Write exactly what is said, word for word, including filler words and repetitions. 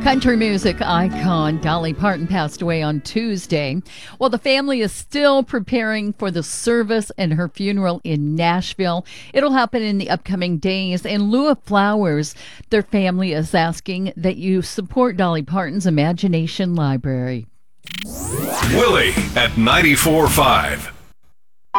Country music icon Dolly Parton passed away on Tuesday. While the family is still preparing for the service and her funeral in Nashville, it'll happen in the upcoming days. In lieu of flowers, their family is asking that you support Dolly Parton's Imagination Library. Willie at ninety-four point five.